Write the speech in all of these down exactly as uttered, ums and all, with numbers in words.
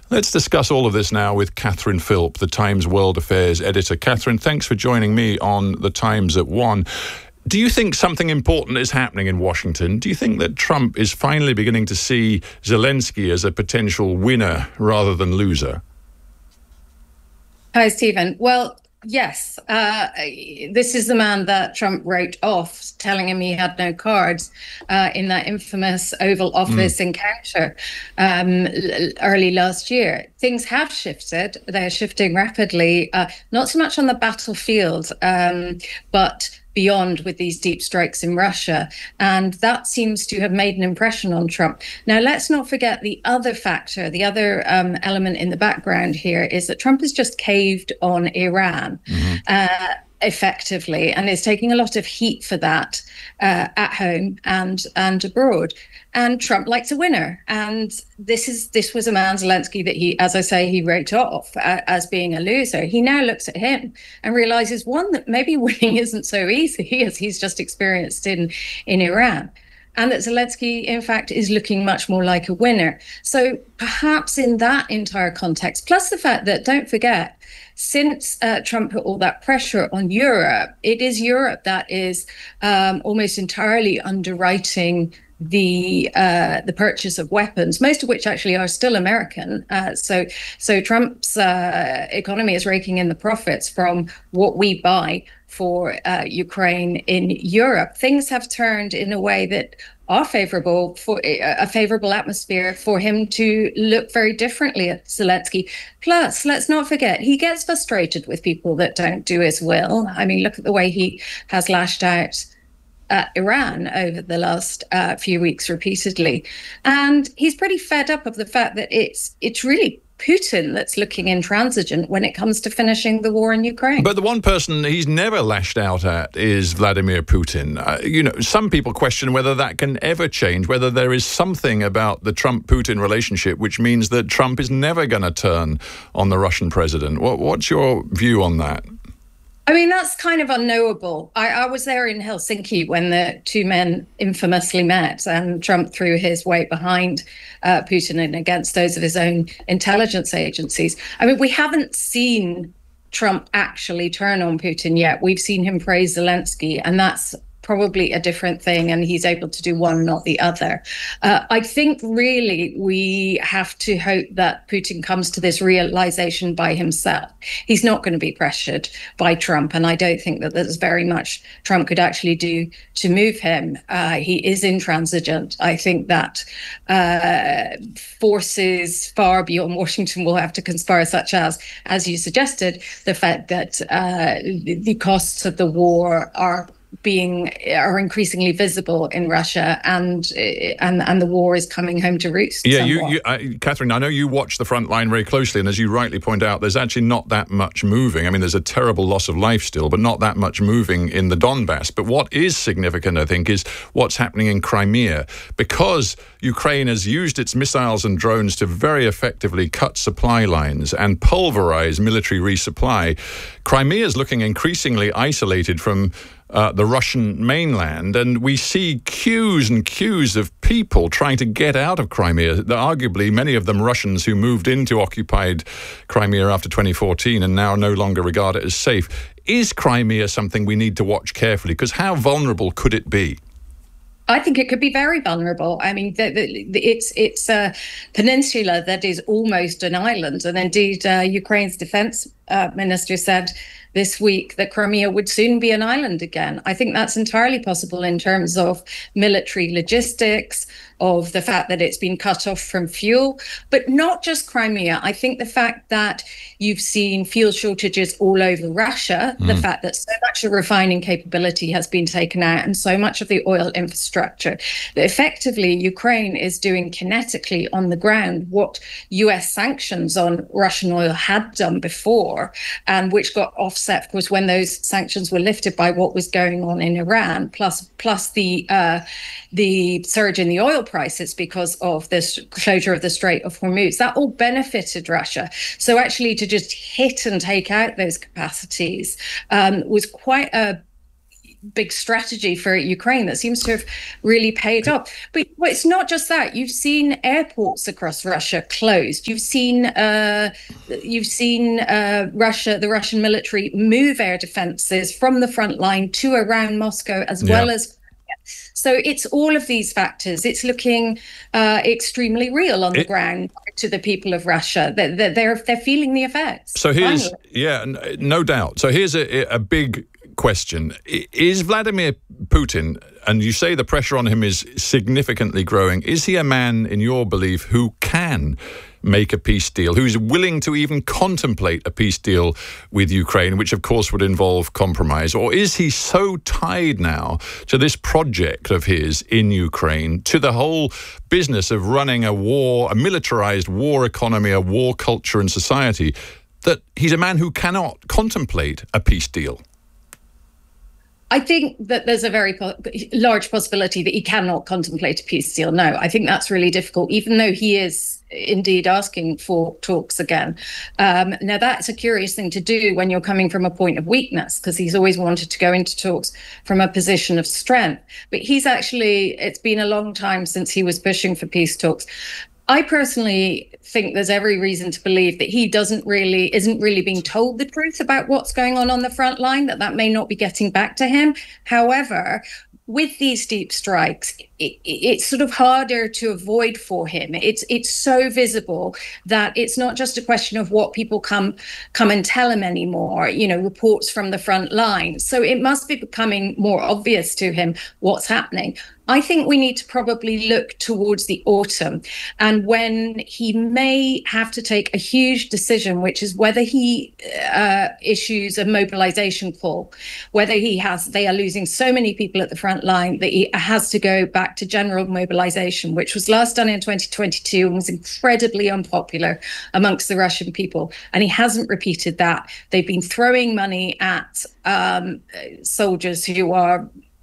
Let's discuss all of this now with Catherine Philp, the Times World Affairs editor. Catherine, thanks for joining me on The Times at One. Do you think something important is happening in Washington? Do you think that Trump is finally beginning to see Zelensky as a potential winner rather than loser? Hi, Stephen. Well, yes, uh, this is the man that Trump wrote off, telling him he had no cards uh, in that infamous Oval Office mm. encounter um, early last year. Things have shifted. They're shifting rapidly, uh, not so much on the battlefield, um, but beyond with these deep strikes in Russia. And that seems to have made an impression on Trump. Now, let's not forget the other factor, the other um, element in the background here is that Trump has just caved on Iran. Mm-hmm. Uh, effectively, and is taking a lot of heat for that uh, at home and and abroad. And Trump likes a winner, and this is this was a man, Zelensky, that he, as I say, he wrote off uh, as being a loser. He now looks at him and realizes, one, that maybe winning isn't so easy as he's just experienced in in Iran. And that Zelensky, in fact, is looking much more like a winner. So perhaps in that entire context, plus the fact that, don't forget, since uh, Trump put all that pressure on Europe, it is Europe that is um, almost entirely underwriting the uh, the purchase of weapons, most of which actually are still American. Uh, so so Trump's uh, economy is raking in the profits from what we buy for uh, Ukraine in Europe. Things have turned in a way that are favorable for a favorable atmosphere for him to look very differently at Zelensky. Plus, let's not forget, he gets frustrated with people that don't do his will. I mean, look at the way he has lashed out at Iran over the last uh, few weeks repeatedly. And he's pretty fed up of the fact that it's it's really Putin that's looking intransigent when it comes to finishing the war in Ukraine. But the one person he's never lashed out at is Vladimir Putin. Uh, you know, some people question whether that can ever change, whether there is something about the Trump-Putin relationship which means that Trump is never going to turn on the Russian president. What, what's your view on that? I mean, that's kind of unknowable. I, I was there in Helsinki when the two men infamously met, and Trump threw his weight behind uh, Putin and against those of his own intelligence agencies. I mean, we haven't seen Trump actually turn on Putin yet. We've seen him praise Zelensky, and that's probably a different thing, and he's able to do one, not the other. Uh, I think really we have to hope that Putin comes to this realization by himself. He's not going to be pressured by Trump, and I don't think that there's very much Trump could actually do to move him. Uh, he is intransigent. I think that uh, forces far beyond Washington will have to conspire, such as, as you suggested, the fact that uh, the costs of the war are being are increasingly visible in Russia, and and and the war is coming home to roost. Yeah, you, you uh, Catherine, I know you watch the front line very closely, and as you rightly point out, there's actually not that much moving. I mean, there's a terrible loss of life still, but not that much moving in the Donbass. But what is significant, I think, is what's happening in Crimea, because Ukraine has used its missiles and drones to very effectively cut supply lines and pulverize military resupply. Crimea is looking increasingly isolated from Uh, the Russian mainland, and we see queues and queues of people trying to get out of Crimea. Arguably, many of them Russians who moved into occupied Crimea after twenty fourteen and now no longer regard it as safe. Is Crimea something we need to watch carefully? Because how vulnerable could it be? I think it could be very vulnerable. I mean, the, the, the, it's it's a peninsula that is almost an island, and indeed, uh, Ukraine's defense uh, minister said this week that Crimea would soon be an island again. I think that's entirely possible in terms of military logistics, of the fact that it's been cut off from fuel, but not just Crimea. I think the fact that you've seen fuel shortages all over Russia, mm. the fact that so much of refining capability has been taken out and so much of the oil infrastructure, that effectively Ukraine is doing kinetically on the ground what U S sanctions on Russian oil had done before, and which got offset, of course, when those sanctions were lifted by what was going on in Iran, plus plus the uh, the surge in the oil prices because of this closure of the Strait of Hormuz. That all benefited Russia. So actually to just hit and take out those capacities um, was quite a big strategy for Ukraine that seems to have really paid off. But well, it's not just that. You've seen airports across Russia closed. You've seen uh, you've seen uh, Russia, the Russian military, move air defenses from the front line to around Moscow, as yeah. well as. So it's all of these factors. It's looking uh, extremely real on the it, ground to the people of Russia. They're, they're they're feeling the effects. So here's finally. yeah, no doubt. So here's a, a big question: is Vladimir Putin, and you say the pressure on him is significantly growing, is he a man, in your belief, who can make a peace deal, who's willing to even contemplate a peace deal with Ukraine, which of course would involve compromise? Or is he so tied now to this project of his in Ukraine, to the whole business of running a war, a militarized war economy, a war culture and society, that he's a man who cannot contemplate a peace deal? I think that there's a very po- large possibility that he cannot contemplate a peace deal. No, I think that's really difficult, even though he is indeed asking for talks again. Um, now, that's a curious thing to do when you're coming from a point of weakness, because he's always wanted to go into talks from a position of strength. But he's actually, it's been a long time since he was pushing for peace talks. I personally think there's every reason to believe that he doesn't really, isn't really being told the truth about what's going on on the front line, that that may not be getting back to him. However, with these deep strikes, it, it's sort of harder to avoid for him. It's it's so visible that it's not just a question of what people come come and tell him anymore, you know, reports from the front line. So it must be becoming more obvious to him what's happening. I think we need to probably look towards the autumn, and when he may have to take a huge decision, which is whether he uh, issues a mobilization call, whether he has, they are losing so many people at the front line that he has to go back to general mobilization, which was last done in twenty twenty-two and was incredibly unpopular amongst the Russian people. And he hasn't repeated that. They've been throwing money at um, soldiers who are,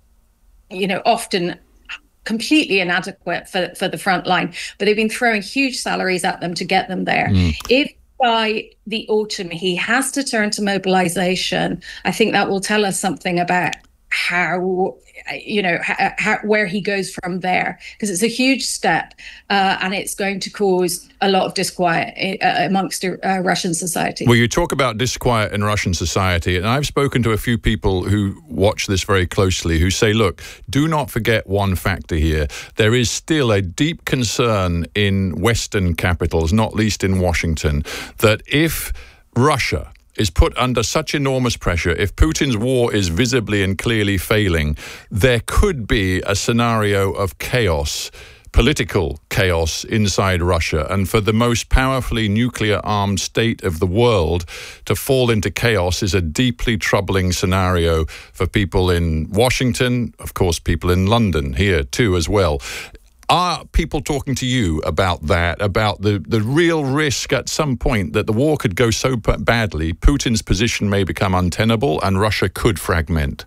you know, often completely inadequate for, for the front line, but they've been throwing huge salaries at them to get them there. Mm. If by the autumn he has to turn to mobilization, I think that will tell us something about how, you know, how, how, where he goes from there, because it's a huge step uh, and it's going to cause a lot of disquiet uh, amongst uh, Russian society. Well, you talk about disquiet in Russian society, and I've spoken to a few people who watch this very closely who say, look, do not forget one factor here. There is still a deep concern in Western capitals, not least in Washington, that if Russia is put under such enormous pressure, if Putin's war is visibly and clearly failing, there could be a scenario of chaos, political chaos inside Russia. And for the most powerfully nuclear-armed state of the world to fall into chaos is a deeply troubling scenario for people in Washington, of course, people in London here too as well. Are people talking to you about that, about the, the real risk at some point that the war could go so badly, Putin's position may become untenable and Russia could fragment?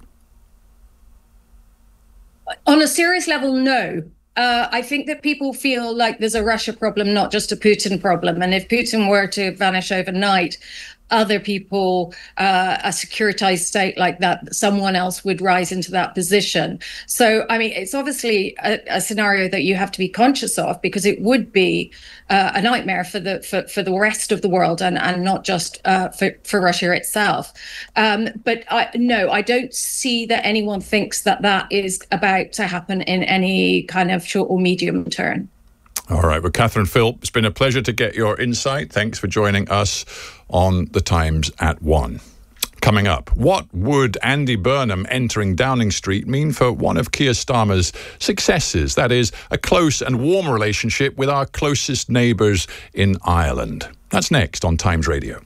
On a serious level, no. Uh, I think that people feel like there's a Russia problem, not just a Putin problem. And if Putin were to vanish overnight, other people, uh, a securitized state like that, someone else would rise into that position. So, I mean, it's obviously a, a scenario that you have to be conscious of, because it would be uh, a nightmare for the for, for the rest of the world, and, and not just uh, for, for Russia itself. Um, but I, no, I don't see that anyone thinks that that is about to happen in any kind of short or medium term. All right. Well, Catherine Philp, it's been a pleasure to get your insight. Thanks for joining us on The Times at one. Coming up, what would Andy Burnham entering Downing Street mean for one of Keir Starmer's successes? That is, a close and warm relationship with our closest neighbours in Ireland. That's next on Times Radio.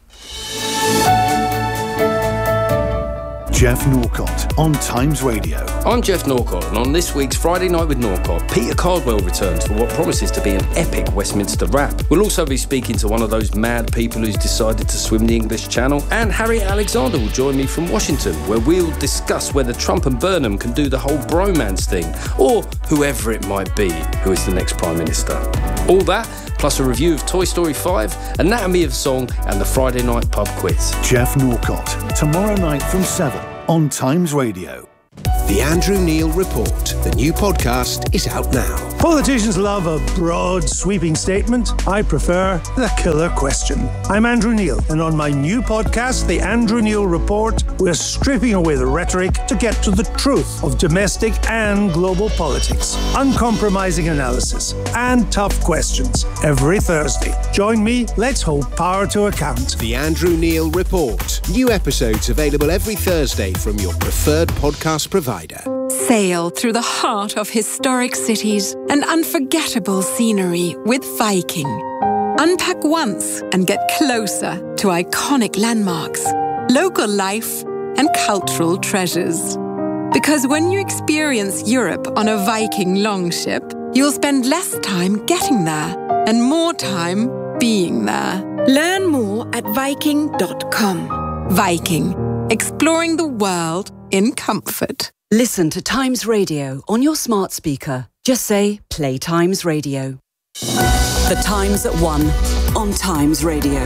Jeff Norcott on Times Radio. I'm Jeff Norcott, and on this week's Friday Night with Norcott, Peter Cardwell returns for what promises to be an epic Westminster rap. We'll also be speaking to one of those mad people who's decided to swim the English Channel, and Harriet Alexander will join me from Washington, where we'll discuss whether Trump and Burnham can do the whole bromance thing, or whoever it might be who is the next Prime Minister. All that, plus a review of Toy Story five, Anatomy of Song, and the Friday Night Pub Quiz. Jeff Norcott, tomorrow night from seven on Times Radio. The Andrew Neil Report. The new podcast is out now. Politicians love a broad, sweeping statement. I prefer the killer question. I'm Andrew Neil, and on my new podcast, The Andrew Neil Report, we're stripping away the rhetoric to get to the truth of domestic and global politics. Uncompromising analysis and tough questions every Thursday. Join me, let's hold power to account. The Andrew Neil Report. New episodes available every Thursday from your preferred podcast provider. Sail through the heart of historic cities and unforgettable scenery with Viking. Unpack once and get closer to iconic landmarks, local life, and cultural treasures. Because when you experience Europe on a Viking longship, you'll spend less time getting there and more time being there. Learn more at viking dot com. Viking, exploring the world in comfort. Listen to Times Radio on your smart speaker. Just say, play Times Radio. The Times at One on Times Radio.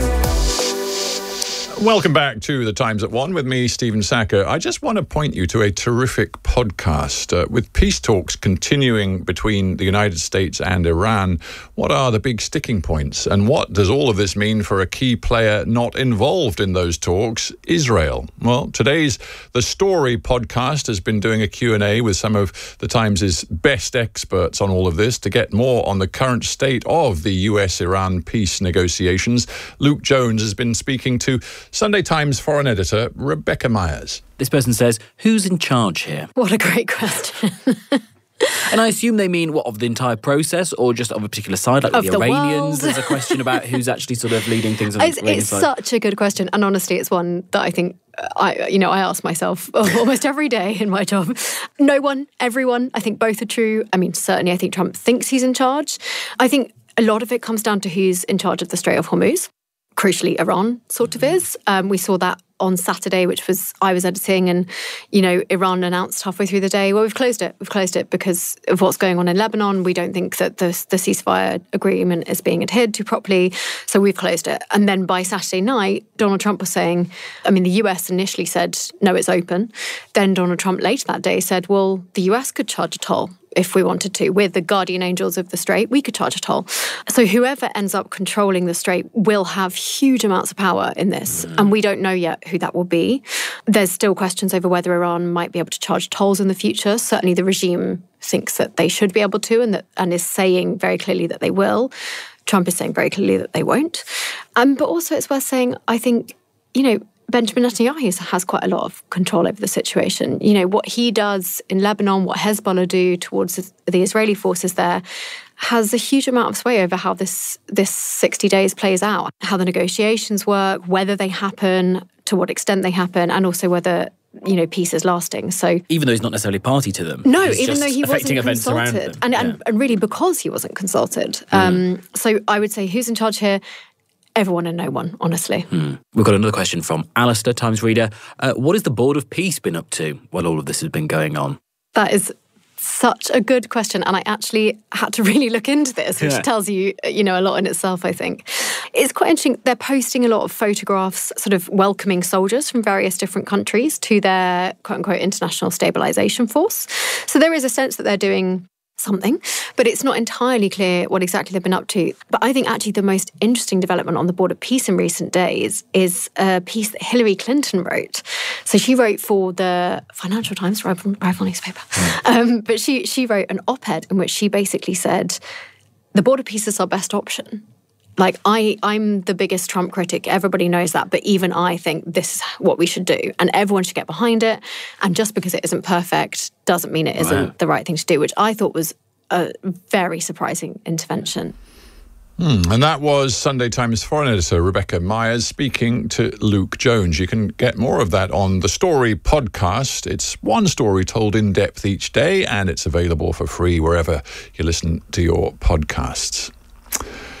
Welcome back to The Times at One with me, Stephen Sackur. I just want to point you to a terrific podcast. Uh, with peace talks continuing between the United States and Iran, what are the big sticking points? And what does all of this mean for a key player not involved in those talks, Israel? Well, today's The Story podcast has been doing a Q and A with some of the Times' best experts on all of this to get more on the current state of the U S Iran peace negotiations. Luke Jones has been speaking to Sunday Times foreign editor Rebecca Myers. This person says, who's in charge here? What a great question. And I assume they mean, what, of the entire process or just of a particular side, like with the, the Iranians? World. There's a question about who's actually sort of leading things on it's, the Iranian it's side. Such a good question. And honestly, it's one that I think, I, you know, I ask myself almost every day in my job. No one, everyone, I think both are true. I mean, certainly I think Trump thinks he's in charge. I think a lot of it comes down to who's in charge of the Strait of Hormuz. Crucially, Iran sort of is. Um, we saw that on Saturday, which was I was editing, and you know, Iran announced halfway through the day, well, we've closed it. We've closed it because of what's going on in Lebanon. We don't think that the, the ceasefire agreement is being adhered to properly, so we've closed it. And then by Saturday night, Donald Trump was saying, I mean, the U S initially said, no, it's open. Then Donald Trump later that day said, well, the U S could charge a toll if we wanted to. We're the guardian angels of the Strait. We could charge a toll. So whoever ends up controlling the Strait will have huge amounts of power in this. And we don't know yet who that will be. There's still questions over whether Iran might be able to charge tolls in the future. Certainly the regime thinks that they should be able to and, that, and is saying very clearly that they will. Trump is saying very clearly that they won't. Um, but also it's worth saying, I think, you know, Benjamin Netanyahu has quite a lot of control over the situation. You know, what he does in Lebanon, what Hezbollah do towards the Israeli forces there, has a huge amount of sway over how this this sixty days plays out, how the negotiations work, whether they happen, to what extent they happen, and also whether, you know, peace is lasting. So even though he's not necessarily party to them. No, he's even just though he affecting wasn't events around consulted. them. And, yeah. and, and really because he wasn't consulted. Mm. Um, so I would say who's in charge here? Everyone and no one, honestly. Hmm. We've got another question from Alistair, Times reader. Uh, what has the Board of Peace been up to while all of this has been going on? That is such a good question. And I actually had to really look into this, which yeah. tells you, you know, a lot in itself, I think. It's quite interesting. They're posting a lot of photographs, sort of welcoming soldiers from various different countries to their, quote unquote, international stabilisation force. So there is a sense that they're doing something, but it's not entirely clear what exactly they've been up to. But I think actually the most interesting development on the Board of Peace in recent days is a piece that Hillary Clinton wrote. So she wrote for the Financial Times, rival, rival newspaper, um, but she she wrote an op-ed in which she basically said, the Board of Peace is our best option. Like, I, I'm the biggest Trump critic. Everybody knows that. But even I think this is what we should do. And everyone should get behind it. And just because it isn't perfect doesn't mean it isn't wow. the right thing to do, which I thought was a very surprising intervention. Hmm, and that was Sunday Times foreign editor Rebecca Myers speaking to Luke Jones. You can get more of that on The Story podcast. It's one story told in depth each day, and it's available for free wherever you listen to your podcasts.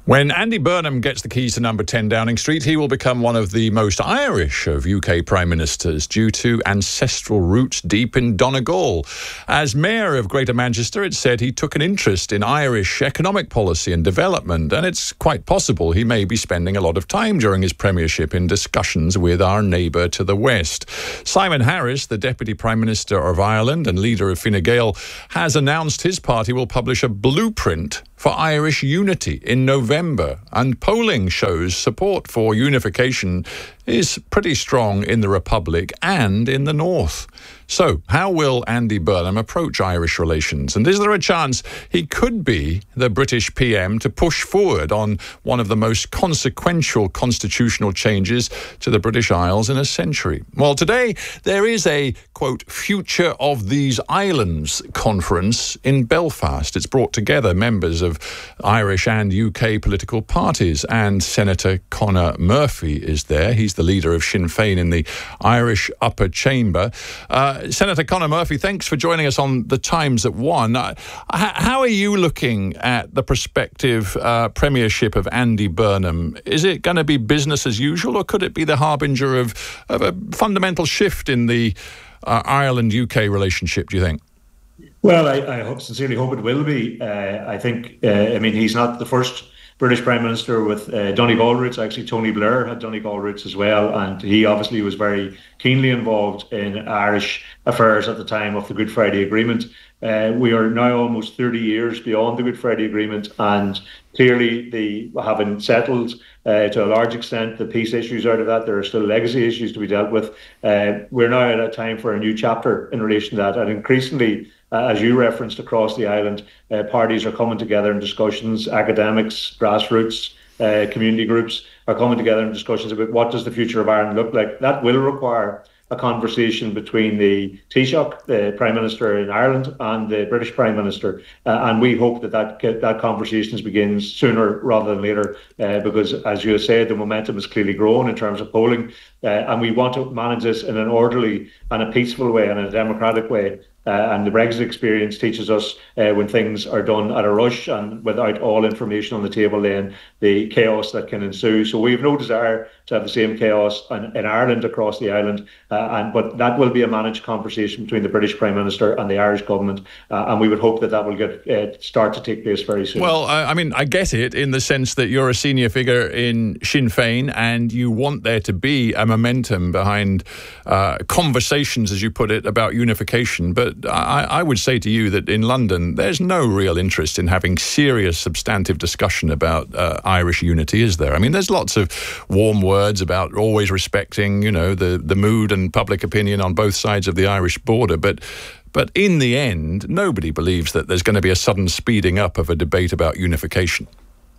When Andy Burnham gets the keys to number ten Downing Street, he will become one of the most Irish of U K Prime Ministers due to ancestral roots deep in Donegal. As Mayor of Greater Manchester, it's said he took an interest in Irish economic policy and development, and it's quite possible he may be spending a lot of time during his premiership in discussions with our neighbour to the west. Simon Harris, the Deputy Prime Minister of Ireland and leader of Fine Gael, has announced his party will publish a blueprint for Irish unity in November, and polling shows support for unification is pretty strong in the Republic and in the North. So, how will Andy Burnham approach Irish relations? And is there a chance he could be the British P M to push forward on one of the most consequential constitutional changes to the British Isles in a century? Well, today there is a, quote, Future of These Islands conference in Belfast. It's brought together members of Irish and U K political parties, and Senator Conor Murphy is there. He's the leader of Sinn Féin in the Irish Upper Chamber. Uh, Senator Conor Murphy, thanks for joining us on The Times at One. Uh, how are you looking at the prospective uh, premiership of Andy Burnham? Is it going to be business as usual, or could it be the harbinger of, of a fundamental shift in the uh, Ireland-U K relationship, do you think? Well, I, I hope, sincerely hope it will be. Uh, I think, uh, I mean, he's not the first British Prime Minister with uh, Donegal roots. Actually, Tony Blair had Donegal roots as well, and he obviously was very keenly involved in Irish affairs at the time of the Good Friday Agreement. Uh, we are now almost thirty years beyond the Good Friday Agreement, and clearly, the having settled uh, to a large extent the peace issues out of that, there are still legacy issues to be dealt with. Uh, we're now at a time for a new chapter in relation to that, and increasingly, Uh, as you referenced, across the island, uh, parties are coming together in discussions. Academics, grassroots, uh, community groups are coming together in discussions about what does the future of Ireland look like. That will require a conversation between the Taoiseach, the Prime Minister in Ireland, and the British Prime Minister. Uh, and we hope that that, that conversation begins sooner rather than later, uh, because, as you have said, the momentum has clearly grown in terms of polling. Uh, and we want to manage this in an orderly and a peaceful way and a democratic way. Uh, and the Brexit experience teaches us uh, when things are done at a rush and without all information on the table, then the chaos that can ensue. So we have no desire to have the same chaos in, in Ireland, across the island, uh, and but that will be a managed conversation between the British Prime Minister and the Irish government, uh, and we would hope that that will get uh, start to take place very soon. Well, I, I mean, I get it in the sense that you're a senior figure in Sinn Féin and you want there to be a momentum behind uh, conversations, as you put it, about unification, but I, I would say to you that in London, there's no real interest in having serious, substantive discussion about uh, Irish unity, is there? I mean, there's lots of warm words about always respecting, you know, the, the mood and public opinion on both sides of the Irish border, but but in the end, nobody believes that there's going to be a sudden speeding up of a debate about unification.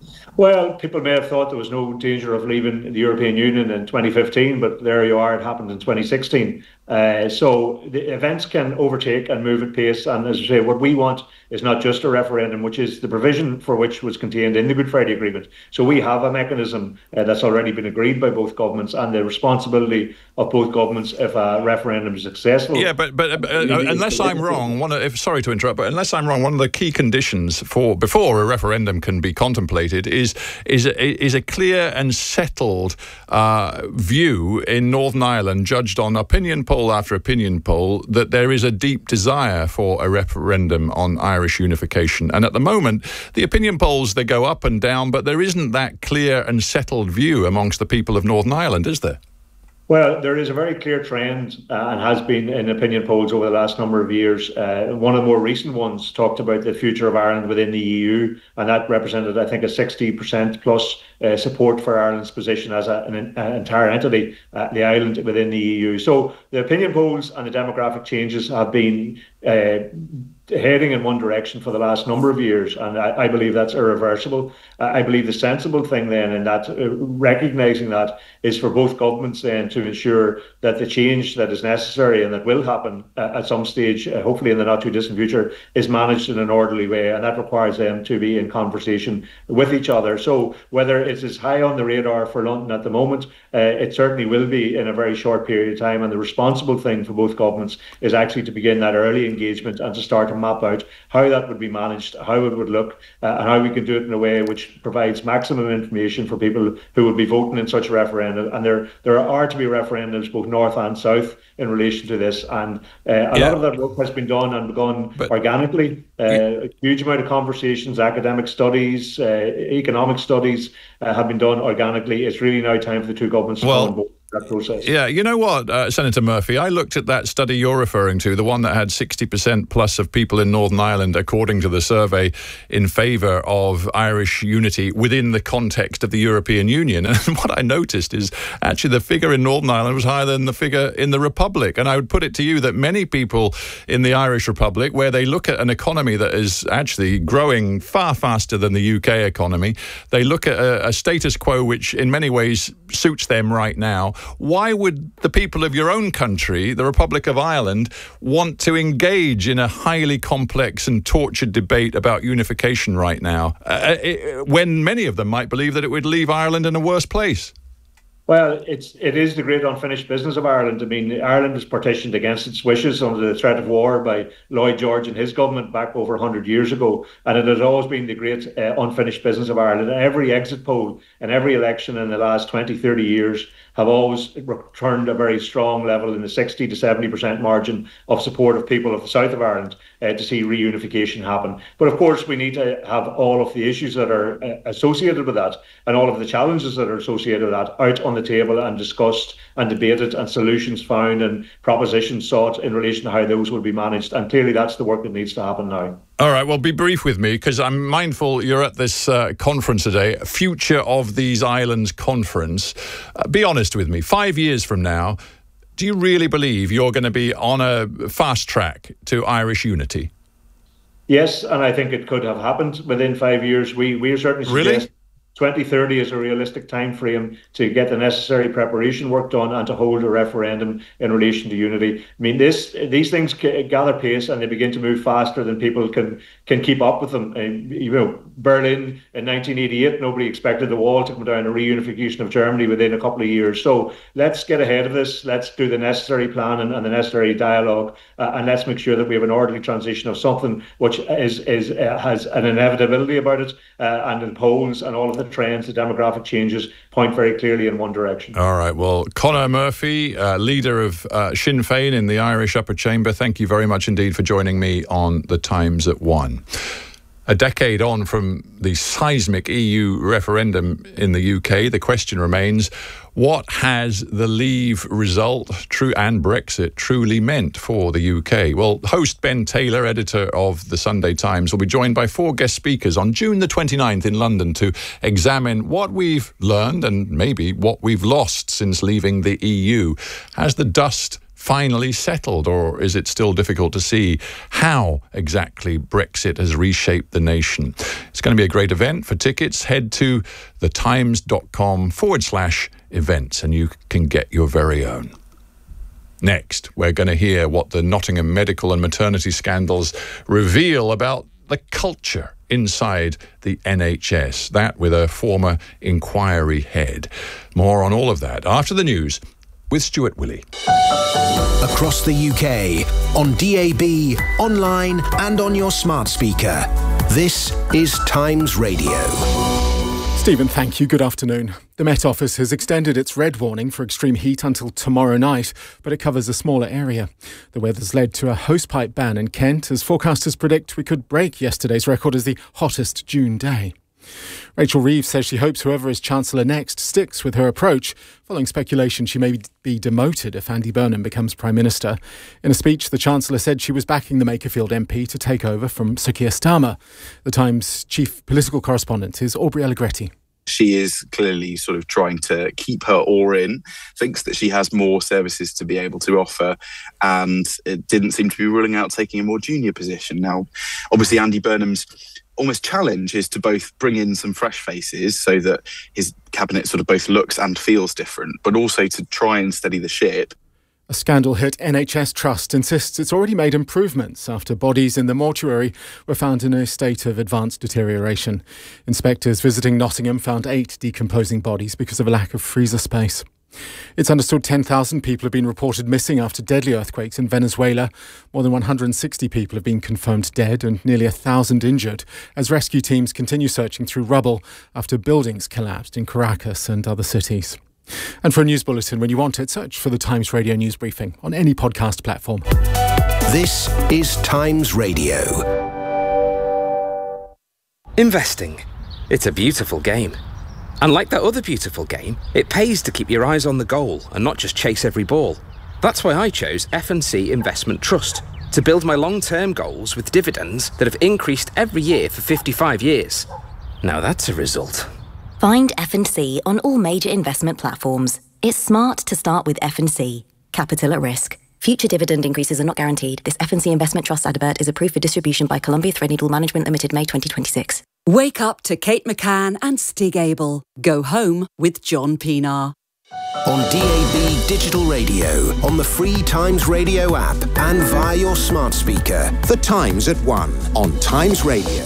Well, people may have thought there was no danger of leaving the European Union in twenty fifteen, but there you are, it happened in twenty sixteen. Uh, so the events can overtake and move at pace. And as I say, what we want is not just a referendum, which is the provision for which was contained in the Good Friday Agreement. So we have a mechanism uh, that's already been agreed by both governments, and the responsibility of both governments if a referendum is successful. Yeah, but but uh, uh, unless I'm wrong, one of, if, sorry to interrupt, but unless I'm wrong, one of the key conditions for before a referendum can be contemplated is is a, is a clear and settled uh, view in Northern Ireland, judged on opinion poll after opinion poll, that there is a deep desire for a referendum on Irish unification. And at the moment, the opinion polls, they go up and down, but there isn't that clear and settled view amongst the people of Northern Ireland, is there? Well, there is a very clear trend uh, and has been in opinion polls over the last number of years. Uh, one of the more recent ones talked about the future of Ireland within the E U, and that represented, I think, a sixty percent plus uh, support for Ireland's position as a, an, an entire entity, uh, the island within the E U. So the opinion polls and the demographic changes have been uh, heading in one direction for the last number of years, and I, I believe that's irreversible. Uh, I believe the sensible thing then in that, uh, recognising that, is for both governments then to ensure that the change that is necessary and that will happen uh, at some stage, uh, hopefully in the not too distant future, is managed in an orderly way, and that requires them to be in conversation with each other. So whether it's as high on the radar for London at the moment, uh, it certainly will be in a very short period of time, and the responsible thing for both governments is actually to begin that early engagement and to start to map out how that would be managed, how it would look, uh, and how we can do it in a way which provides maximum information for people who will be voting in such a referendum. And there there are to be referendums both north and south in relation to this, and uh, a yeah. lot of that work has been done and begun but, organically. Uh, yeah. A huge amount of conversations, academic studies, uh, economic studies uh, have been done organically. It's really now time for the two governments to well, come on board. That process. Yeah, you know what, uh, Senator Murphy, I looked at that study you're referring to, the one that had sixty percent plus of people in Northern Ireland, according to the survey, in favour of Irish unity within the context of the European Union. And what I noticed is actually the figure in Northern Ireland was higher than the figure in the Republic. And I would put it to you that many people in the Irish Republic, where they look at an economy that is actually growing far faster than the U K economy, they look at a, a status quo which in many ways suits them right now. Why would the people of your own country, the Republic of Ireland, want to engage in a highly complex and tortured debate about unification right now, uh, it, when many of them might believe that it would leave Ireland in a worse place? Well, it's it is the great unfinished business of Ireland. I mean, Ireland was partitioned against its wishes under the threat of war by Lloyd George and his government back over one hundred years ago. And it has always been the great uh, unfinished business of Ireland. Every exit poll and every election in the last twenty, thirty years have always returned a very strong level in the sixty to seventy percent margin of support of people of the south of Ireland uh, to see reunification happen. But of course, we need to have all of the issues that are uh, associated with that and all of the challenges that are associated with that out on the table and discussed and debated and solutions found and propositions sought in relation to how those will be managed. And clearly that's the work that needs to happen now. All right, well, be brief with me, because I'm mindful you're at this uh, conference today, Future of These Islands conference. Uh, be honest with me, five years from now, do you really believe you're going to be on a fast track to Irish unity? Yes, and I think it could have happened within five years. We we certainly suggest really? twenty thirty is a realistic time frame to get the necessary preparation work done and to hold a referendum in relation to unity. I mean, this these things gather pace and they begin to move faster than people can can keep up with them. And, you know, Berlin in nineteen eighty-eight, nobody expected the wall to come down, a reunification of Germany within a couple of years. So let's get ahead of this. Let's do the necessary plan and, and the necessary dialogue, uh, and let's make sure that we have an orderly transition of something which is is uh, has an inevitability about it, uh, and in polls and all of the trends, the demographic changes point very clearly in one direction. All right. Well, Conor Murphy, uh, leader of uh, Sinn Féin in the Irish Upper Chamber, thank you very much indeed for joining me on The Times at One. A decade on from the seismic E U referendum in the U K, the question remains, what has the Leave result true and Brexit truly meant for the U K? Well, host Ben Taylor, editor of The Sunday Times, will be joined by four guest speakers on June the twenty-ninth in London to examine what we've learned and maybe what we've lost since leaving the E U. Has the dust finally settled, or is it still difficult to see how exactly Brexit has reshaped the nation? It's going to be a great event. For tickets, head to thetimes.com forward slash events and you can get your very own. Next, we're going to hear what the Nottingham medical and maternity scandals reveal about the culture inside the N H S. That with a former inquiry head. More on all of that after the news with Stuart Willey. Across the U K, on D A B, online and on your smart speaker. This is Times Radio. Stephen, thank you. Good afternoon. The Met Office has extended its red warning for extreme heat until tomorrow night, but it covers a smaller area. The weather's led to a hosepipe ban in Kent, as forecasters predict we could break yesterday's record as the hottest June day. Rachel Reeves says she hopes whoever is Chancellor next sticks with her approach, following speculation she may be demoted if Andy Burnham becomes Prime Minister. In a speech, the Chancellor said she was backing the Makerfield M P to take over from Sir Keir Starmer. The Times' chief political correspondent is Aubrey Allegretti. She is clearly sort of trying to keep her oar in, thinks that she has more services to be able to offer, and it didn't seem to be ruling out taking a more junior position. Now, obviously, Andy Burnham's almost challenge is to both bring in some fresh faces so that his cabinet sort of both looks and feels different, but also to try and steady the ship. A scandal-hit N H S trust insists it's already made improvements after bodies in the mortuary were found in a state of advanced deterioration. Inspectors visiting Nottingham found eight decomposing bodies because of a lack of freezer space. It's understood ten thousand people have been reported missing after deadly earthquakes in Venezuela. More than one hundred sixty people have been confirmed dead and nearly one thousand injured as rescue teams continue searching through rubble after buildings collapsed in Caracas and other cities. And for a news bulletin when you want it, search for the Times Radio News Briefing on any podcast platform. This is Times Radio. Investing. It's a beautiful game. And like that other beautiful game, it pays to keep your eyes on the goal and not just chase every ball. That's why I chose F and C Investment Trust to build my long-term goals with dividends that have increased every year for fifty-five years. Now that's a result. Find F and C on all major investment platforms. It's smart to start with F and C. Capital at risk. Future dividend increases are not guaranteed. This F and C Investment Trust advert is approved for distribution by Columbia Threadneedle Management Limited, May twenty twenty-six. Wake up to Kate McCann and Stig Abel. Go home with John Pienaar. On D A B Digital Radio, on the free Times Radio app and via your smart speaker. The Times at one on Times Radio.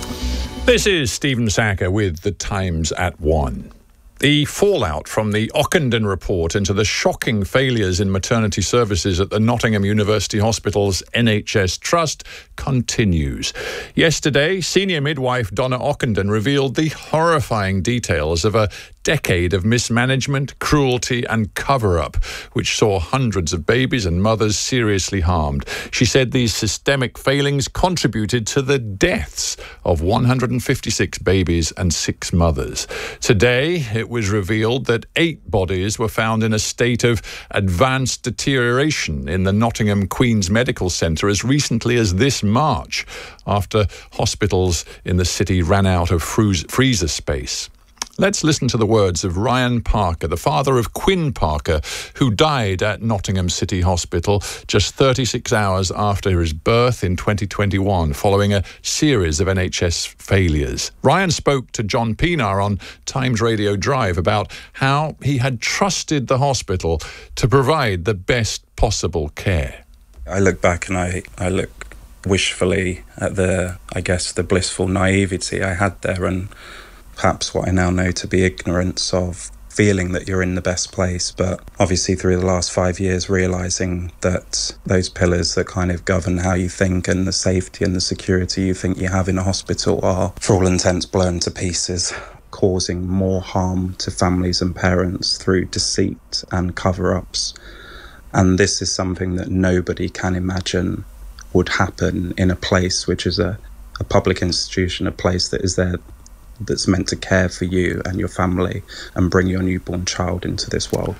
This is Stephen Sackur with The Times at one. The fallout from the Ockenden report into the shocking failures in maternity services at the Nottingham University Hospital's N H S Trust continues. Yesterday, senior midwife Donna Ockenden revealed the horrifying details of a decade of mismanagement, cruelty and cover-up, which saw hundreds of babies and mothers seriously harmed. She said these systemic failings contributed to the deaths of one hundred fifty-six babies and six mothers. Today, it was revealed that eight bodies were found in a state of advanced deterioration in the Nottingham Queen's Medical Centre as recently as this March, after hospitals in the city ran out of freezer space. Let's listen to the words of Ryan Parker, the father of Quinn Parker, who died at Nottingham City Hospital just thirty-six hours after his birth in twenty twenty-one, following a series of N H S failures. Ryan spoke to John Pienaar on Times Radio Drive about how he had trusted the hospital to provide the best possible care. I look back and I, I look wishfully at the, I guess, the blissful naivety I had there, and perhaps what I now know to be ignorance of feeling that you're in the best place, but obviously through the last five years realising that those pillars that kind of govern how you think and the safety and the security you think you have in a hospital are, for all intents, blown to pieces, causing more harm to families and parents through deceit and cover-ups. And this is something that nobody can imagine would happen in a place which is a, a public institution, a place that is there that's meant to care for you and your family and bring your newborn child into this world.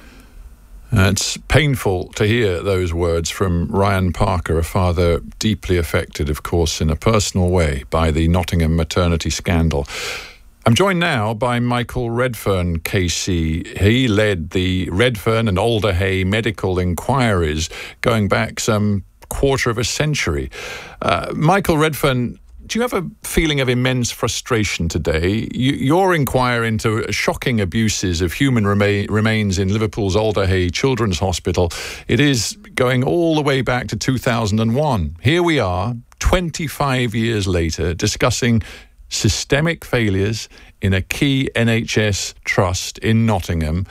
Uh, it's painful to hear those words from Ryan Parker, a father deeply affected, of course, in a personal way by the Nottingham maternity scandal. I'm joined now by Michael Redfern, K C. He led the Redfern and Alderhay medical inquiries going back some quarter of a century. Uh, Michael Redfern, do you have a feeling of immense frustration today? You, your inquiry into shocking abuses of human rema- remains in Liverpool's Alderhay Children's Hospital, it is going all the way back to two thousand one. Here we are, twenty-five years later, discussing systemic failures in a key N H S trust in Nottingham.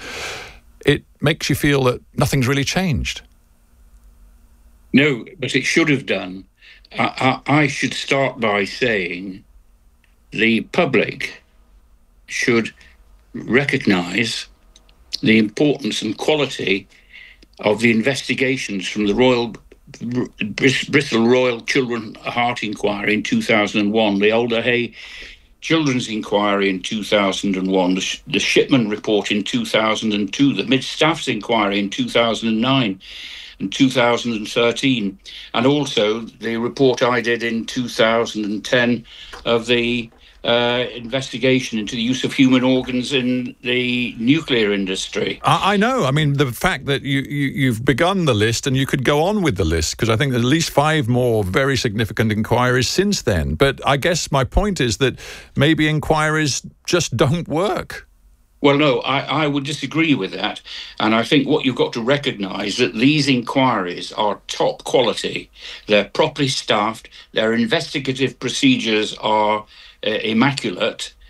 It makes you feel that nothing's really changed. No, but it should have done. I, I, I should start by saying the public should recognise the importance and quality of the investigations from the Royal Bristol Royal Children Heart Inquiry in two thousand one, the Alderhay Children's Inquiry in two thousand one, the, Sh- the Shipman Report in two thousand two, the Mid-Staffs Inquiry in two thousand nine and two thousand thirteen, and also the report I did in two thousand ten of the uh, investigation into the use of human organs in the nuclear industry. I, I know. I mean, the fact that you, you, you've begun the list and you could go on with the list, because I think there's at least five more very significant inquiries since then. But I guess my point is that maybe inquiries just don't work. Well, no, I, I would disagree with that. And I think what you've got to recognise that these inquiries are top quality. They're properly staffed. Their investigative procedures are uh, immaculate.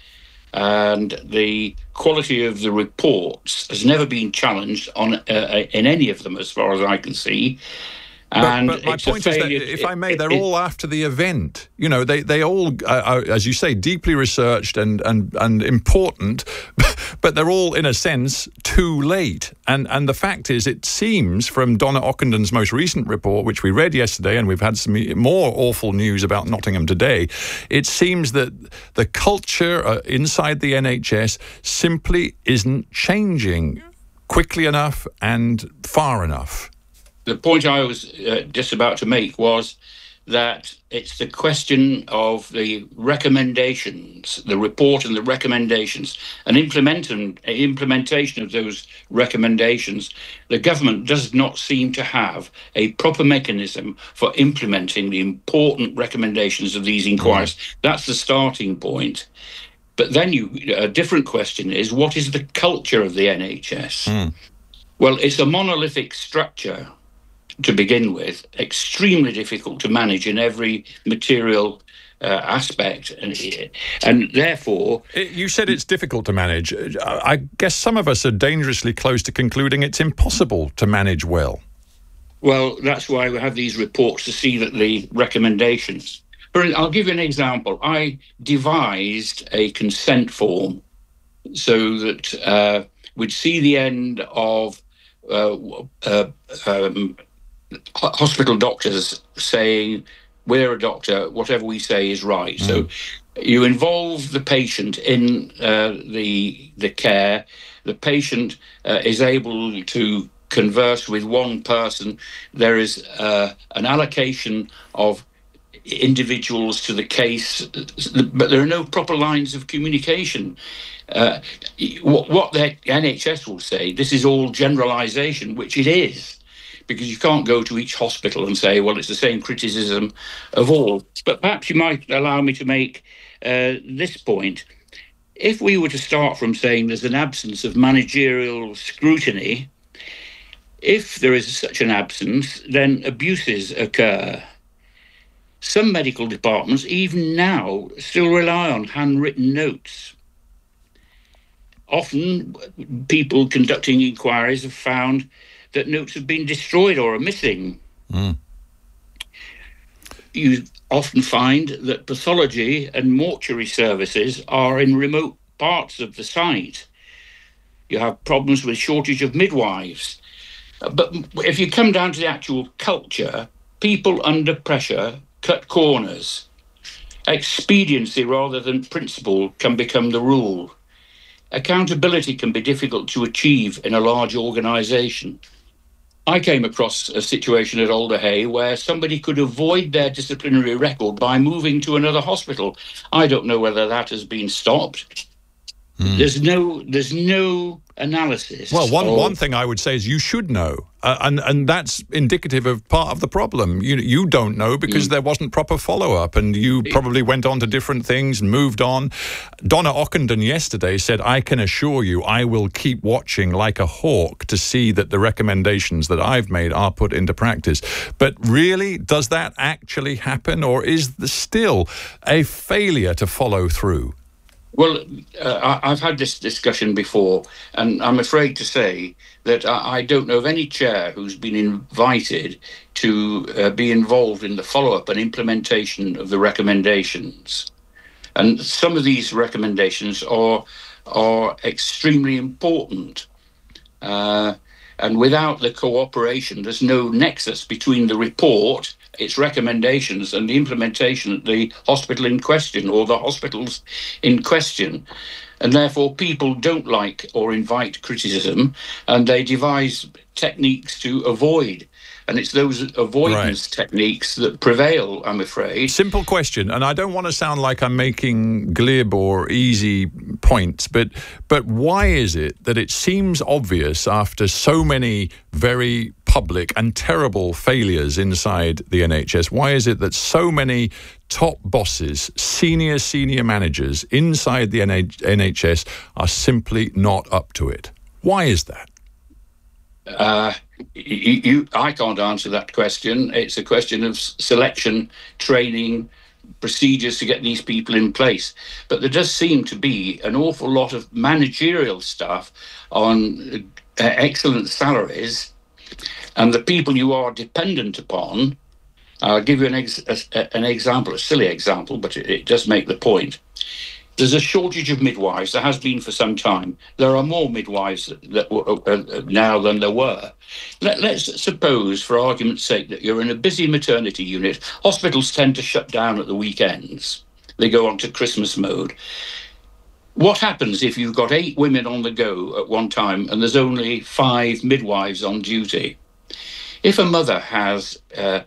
and the quality of the reports has never been challenged on uh, in any of them, as far as I can see. And but, but my point is that, if I may, they're it, all after the event. You know, they they all, uh, are, as you say, deeply researched and and and important, but they're all, in a sense, too late. And and the fact is, it seems from Donna Ockenden's most recent report, which we read yesterday, and we've had some more awful news about Nottingham today, it seems that the culture uh, inside the N H S simply isn't changing quickly enough and far enough. The point I was uh, just about to make was that it's the question of the recommendations, the report and the recommendations, and implementing, implementation of those recommendations. The government does not seem to have a proper mechanism for implementing the important recommendations of these inquiries. Mm. That's the starting point. But then you, a different question is, what is the culture of the N H S? Mm. Well, it's a monolithic structure to begin with, extremely difficult to manage in every material uh, aspect, and and therefore... You said it's difficult to manage. I guess some of us are dangerously close to concluding it's impossible to manage well. Well, that's why we have these reports, to see that the recommendations... But I'll give you an example. I devised a consent form so that uh, we'd see the end of uh, uh, um, hospital doctors saying, we're a doctor, whatever we say is right. Mm. So you involve the patient in uh, the the care. The patient uh, is able to converse with one person. There is uh, an allocation of individuals to the case, but there are no proper lines of communication. Uh, what, what the N H S will say, this is all generalisation, which it is, because you can't go to each hospital and say, well, it's the same criticism of all. But perhaps you might allow me to make uh, this point. If we were to start from saying there's an absence of managerial scrutiny, if there is such an absence, then abuses occur. Some medical departments, even now, still rely on handwritten notes. Often, people conducting inquiries have found that notes have been destroyed or are missing. Mm. You often find that pathology and mortuary services are in remote parts of the site. You have problems with shortage of midwives. But if you come down to the actual culture, people under pressure cut corners. Expediency rather than principle can become the rule. Accountability can be difficult to achieve in a large organisation. I came across a situation at Alder Hey where somebody could avoid their disciplinary record by moving to another hospital. I don't know whether that has been stopped. Mm. There's no, there's no analysis. Well, one of... one thing I would say is you should know, uh, and and that's indicative of part of the problem. You you don't know because mm. there wasn't proper follow up, and you probably went on to different things and moved on. Donna Ockenden yesterday said, "I can assure you, I will keep watching like a hawk to see that the recommendations that I've made are put into practice." But really, does that actually happen, or is there still a failure to follow through? Well, uh, I've had this discussion before, and I'm afraid to say that I don't know of any chair who's been invited to uh, be involved in the follow-up and implementation of the recommendations. And some of these recommendations are are extremely important. Uh, and without the cooperation, there's no nexus between the report, its recommendations, and the implementation at the hospital in question or the hospitals in question. And therefore, people don't like or invite criticism, and they devise techniques to avoid. And it's those avoidance right. techniques that prevail, I'm afraid. Simple question, and I don't want to sound like I'm making glib or easy points, but but why is it that it seems obvious after so many very public and terrible failures inside the N H S, why is it that so many top bosses, senior, senior managers inside the N H S are simply not up to it? Why is that? Uh, you, you, I can't answer that question. It's a question of selection, training, procedures to get these people in place. But there does seem to be an awful lot of managerial stuff on uh, excellent salaries, and the people you are dependent upon. I'll give you an, ex- a, an example, a silly example, but it, it does make the point. There's a shortage of midwives. There has been for some time. There are more midwives that, uh, now than there were. Let, let's suppose, for argument's sake, that you're in a busy maternity unit. Hospitals tend to shut down at the weekends. They go on to Christmas mode. What happens if you've got eight women on the go at one time and there's only five midwives on duty? If a mother has uh,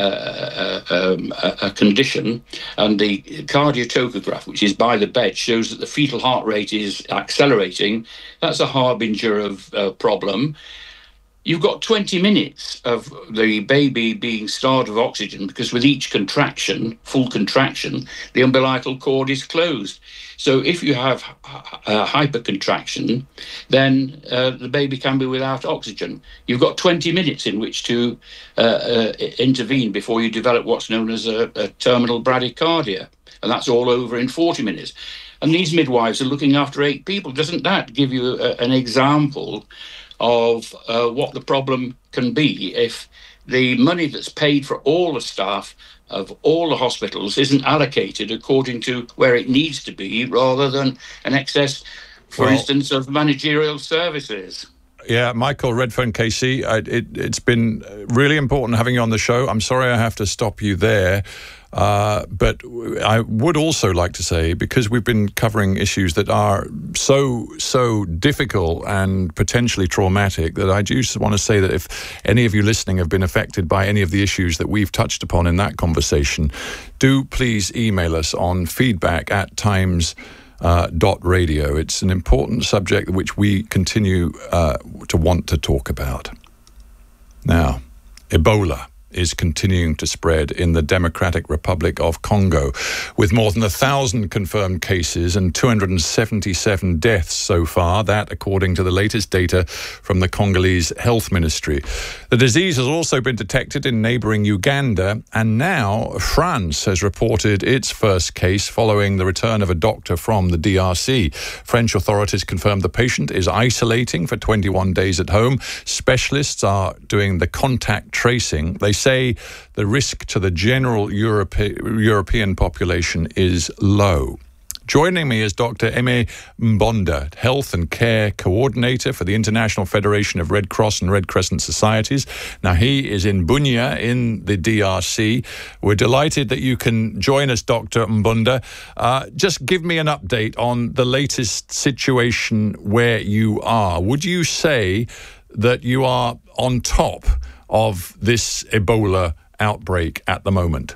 uh, um, a, a condition and the cardiotocograph, which is by the bed, shows that the fetal heart rate is accelerating, that's a harbinger of a uh, problem. You've got twenty minutes of the baby being starved of oxygen because with each contraction, full contraction, the umbilical cord is closed. So if you have a hypercontraction, then uh, the baby can be without oxygen. You've got twenty minutes in which to uh, uh, intervene before you develop what's known as a, a terminal bradycardia. And that's all over in forty minutes. And these midwives are looking after eight people. Doesn't that give you a, an example of uh, what the problem can be if the money that's paid for all the staff of all the hospitals isn't allocated according to where it needs to be, rather than an excess, for well, instance, of managerial services. Yeah, Michael Redfern, K C, I, it, it's been really important having you on the show. I'm sorry I have to stop you there. Uh, but I would also like to say, because we've been covering issues that are so, so difficult and potentially traumatic, that I just want to say that if any of you listening have been affected by any of the issues that we've touched upon in that conversation, do please email us on feedback at times uh, dot radio. It's an important subject which we continue uh, to want to talk about. Now, Ebola is continuing to spread in the Democratic Republic of Congo, with more than a thousand confirmed cases and two hundred seventy-seven deaths so far. That, according to the latest data from the Congolese Health Ministry. The disease has also been detected in neighbouring Uganda, and now France has reported its first case following the return of a doctor from the D R C. French authorities confirmed the patient is isolating for twenty-one days at home. Specialists are doing the contact tracing. They say the risk to the general Europe- European population is low. Joining me is Doctor Aimé Mbonda, Health and Care Coordinator for the International Federation of Red Cross and Red Crescent Societies. Now, he is in Bunia in the D R C. We're delighted that you can join us, Doctor Mbonda. Uh, just give me an update on the latest situation where you are. Would you say that you are on top of this Ebola outbreak at the moment?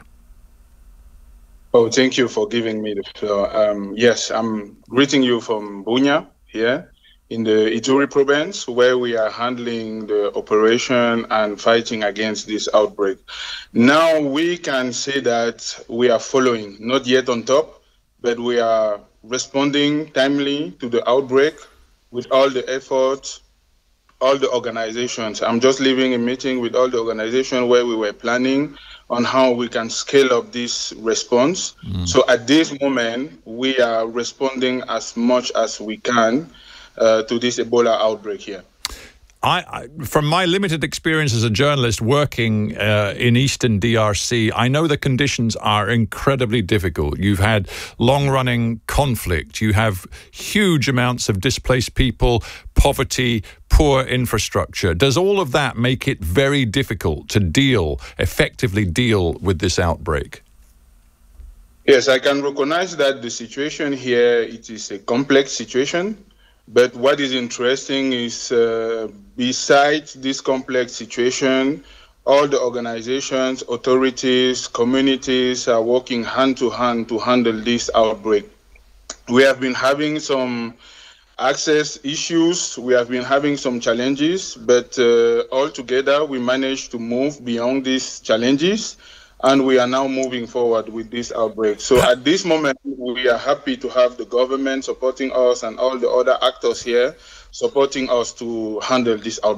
Oh, thank you for giving me the floor. Um, yes, I'm greeting you from Bunia here in the Ituri province, where we are handling the operation and fighting against this outbreak. Now we can say that we are following, not yet on top, but we are responding timely to the outbreak with all the efforts, all the organizations. I'm just leaving a meeting with all the organizations where we were planning on how we can scale up this response. Mm. So at this moment, we are responding as much as we can uh, to this Ebola outbreak here. I, I, from my limited experience as a journalist working uh, in Eastern D R C, I know the conditions are incredibly difficult. You've had long-running conflict. You have huge amounts of displaced people, poverty, poor infrastructure. Does all of that make it very difficult to deal, effectively deal with this outbreak? Yes, I can recognize that the situation here, it is a complex situation. But what is interesting is, uh, besides this complex situation, all the organizations, authorities, communities are working hand to hand to handle this outbreak. We have been having some access issues, we have been having some challenges, but uh, all together we managed to move beyond these challenges, and we are now moving forward with this outbreak. So at this moment, we are happy to have the government supporting us and all the other actors here supporting us to handle this outbreak.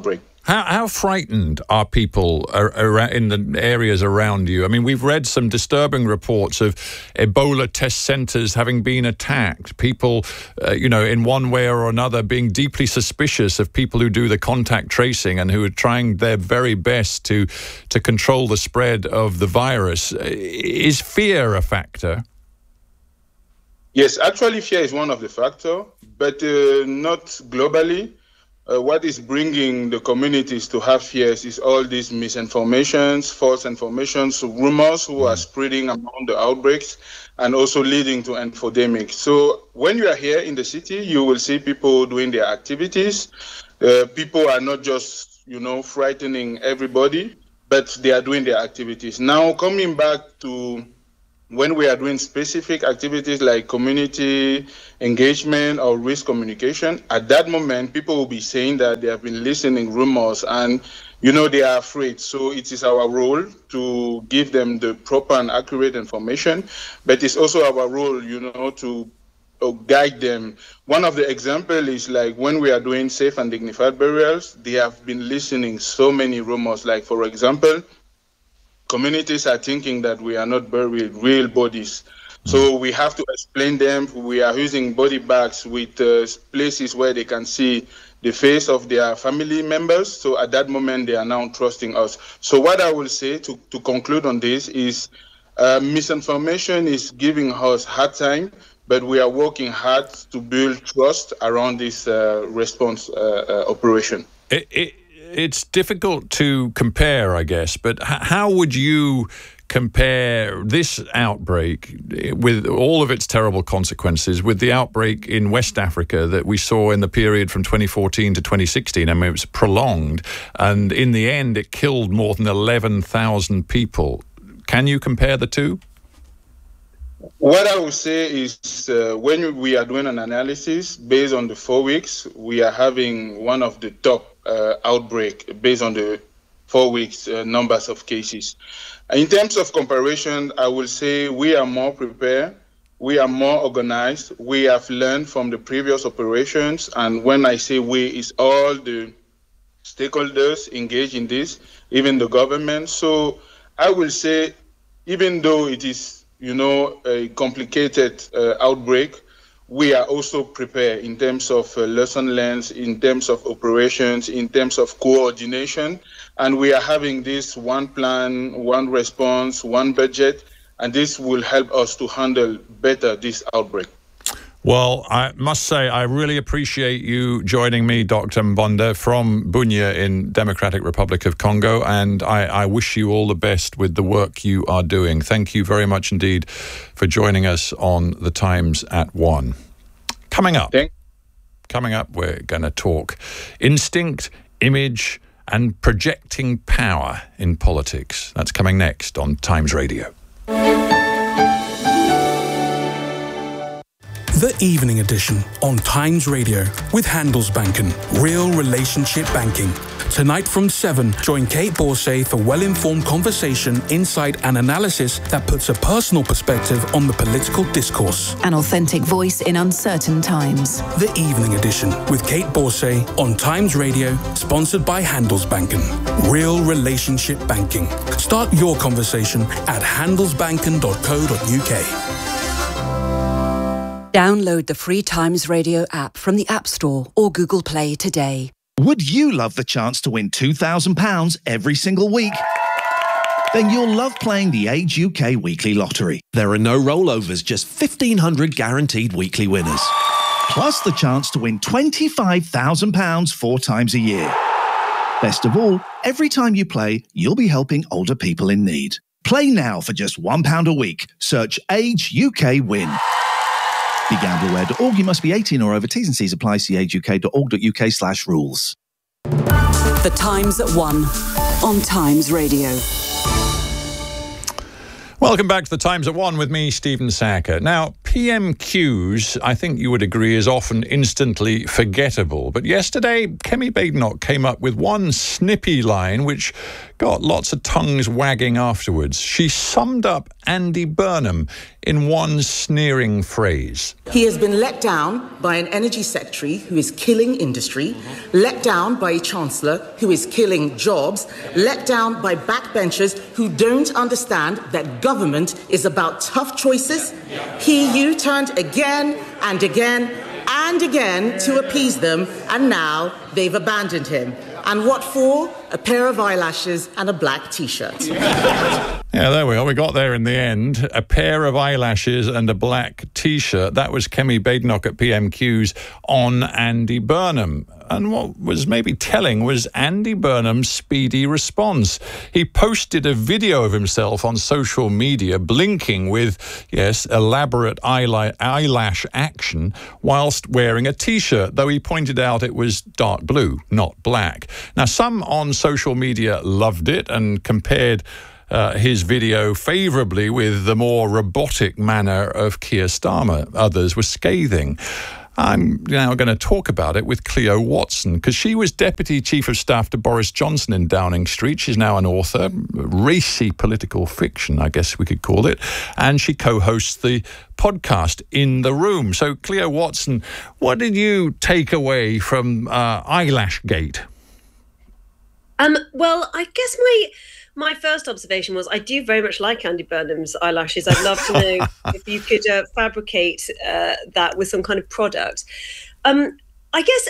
How, how frightened are people ar- ar- in the areas around you? I mean, we've read some disturbing reports of Ebola test centres having been attacked, people, uh, you know, in one way or another being deeply suspicious of people who do the contact tracing and who are trying their very best to, to control the spread of the virus. Is fear a factor? Yes, actually fear is one of the factors, but uh, not globally. Uh, what is bringing the communities to have fears is all these misinformations, false informations, rumors who are spreading among the outbreaks and also leading to epidemics. So when you are here in the city, you will see people doing their activities. Uh, people are not just, you know, frightening everybody, but they are doing their activities. Now, coming back to when we are doing specific activities like community engagement or risk communication, at that moment, people will be saying that they have been listening rumors and, you know, they are afraid. So it is our role to give them the proper and accurate information, but it's also our role, you know, to uh, guide them. One of the examples is like when we are doing safe and dignified burials, they have been listening so many rumors. Like, for example, communities are thinking that we are not burying real bodies. So we have to explain them. We are using body bags with uh, places where they can see the face of their family members. So at that moment, they are now trusting us. So what I will say to, to conclude on this is uh, misinformation is giving us hard time, but we are working hard to build trust around this uh, response uh, uh, operation. It, it- It's difficult to compare, I guess, but h- how would you compare this outbreak with all of its terrible consequences with the outbreak in West Africa that we saw in the period from twenty fourteen to twenty sixteen? I mean, it was prolonged, and in the end, it killed more than eleven thousand people. Can you compare the two? What I would say is uh, when we are doing an analysis based on the four weeks, we are having one of the top uh, outbreak based on the four weeks uh, numbers of cases. In terms of comparison, I will say we are more prepared, we are more organized, we have learned from the previous operations, and when I say we, it's all the stakeholders engaged in this, even the government. So I will say, even though it is you know, a complicated uh, outbreak, we are also prepared in terms of uh, lesson learned, in terms of operations, in terms of coordination. And we are having this one plan, one response, one budget, and this will help us to handle better this outbreak. Well, I must say, I really appreciate you joining me, Doctor Mbonda, from Bunia in Democratic Republic of Congo, and I, I wish you all the best with the work you are doing. Thank you very much indeed for joining us on The Times at One. Coming up, Thank- coming up, we're going to talk instinct, image, and projecting power in politics. That's coming next on Times Radio. The Evening Edition on Times Radio with Handelsbanken, real relationship banking. Tonight from seven, join Kate Borsay for well-informed conversation, insight and analysis that puts a personal perspective on the political discourse. An authentic voice in uncertain times. The Evening Edition with Kate Borsay on Times Radio, sponsored by Handelsbanken. Real relationship banking. Start your conversation at handelsbanken dot co dot uk. Download the free Times Radio app from the App Store or Google Play today. Would you love the chance to win two thousand pounds every single week? Then you'll love playing the Age U K Weekly Lottery. There are no rollovers, just fifteen hundred guaranteed weekly winners. Plus the chance to win twenty-five thousand pounds four times a year. Best of all, every time you play, you'll be helping older people in need. Play now for just one pound a week. Search Age U K Win. Be gamble aware dot org. You must be eighteen or over. T's and C's apply. See age u k dot org dot u k slash rules. The Times at One on Times Radio. Welcome back to The Times at One with me, Stephen Sacker. Now, P M Qs, I think you would agree, is often instantly forgettable. But yesterday, Kemi Badenoch came up with one snippy line which got lots of tongues wagging afterwards. She summed up Andy Burnham in one sneering phrase. He has been let down by an energy secretary who is killing industry, let down by a chancellor who is killing jobs, let down by backbenchers who don't understand that government is about tough choices. He U-turned again and again and again to appease them, and now they've abandoned him. And what for? A pair of eyelashes and a black T-shirt. Yeah, there we are. We got there in the end. A pair of eyelashes and a black T-shirt. That was Kemi Badenoch at P M Q's on Andy Burnham. And what was maybe telling was Andy Burnham's speedy response. He posted a video of himself on social media blinking with, yes, elaborate eyelash action whilst wearing a T-shirt, though he pointed out it was dark blue, not black. Now, some on social media loved it and compared Uh, his video favourably with the more robotic manner of Keir Starmer. Others were scathing. I'm now going to talk about it with Cleo Watson, because she was Deputy Chief of Staff to Boris Johnson in Downing Street. She's now an author, racy political fiction, I guess we could call it, and she co-hosts the podcast In the Room. So, Cleo Watson, what did you take away from uh, Eyelash Gate? Um, well, I guess my... My first observation was I do very much like Andy Burnham's eyelashes. I'd love to know if you could uh, fabricate uh, that with some kind of product. Um, I guess